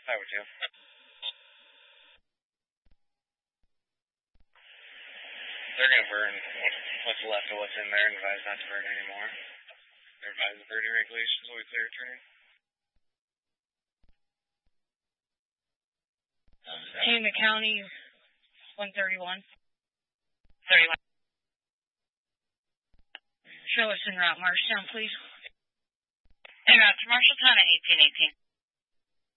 I would too. They're going to burn what's left of what's in there and advise not to burn anymore. Their advised burning regulations will be clear turn. Team County 131. 31. Show us en route, Marshtown, please. En route to Marshalltown at 1818.